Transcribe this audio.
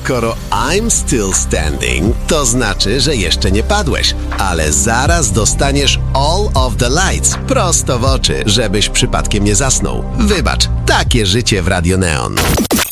Skoro I'm still standing, to znaczy, że jeszcze nie padłeś, ale zaraz dostaniesz all of the lights prosto w oczy, żebyś przypadkiem nie zasnął. Wybacz, takie życie w Radio Neon.